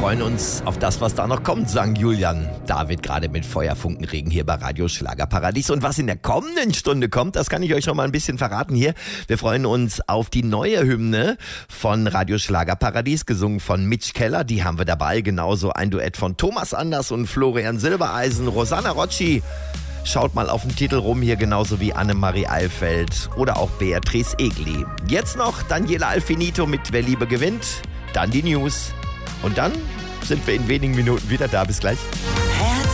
freuen uns auf das, was da noch kommt, sagen Julian David gerade mit Feuerfunkenregen hier bei Radio Schlagerparadies. Und was in der kommenden Stunde kommt, das kann ich euch schon mal ein bisschen verraten hier. Wir freuen uns auf die neue Hymne von Radio Schlagerparadies, gesungen von Mitch Keller. Die haben wir dabei. Genauso ein Duett von Thomas Anders und Florian Silbereisen, Rosanna Rocci. Schaut mal auf den Titel rum hier, genauso wie Annemarie Eilfeld oder auch Beatrice Egli. Jetzt noch Daniela Alfinito mit Wer Liebe gewinnt, dann die News und dann sind wir in wenigen Minuten wieder da. Bis gleich.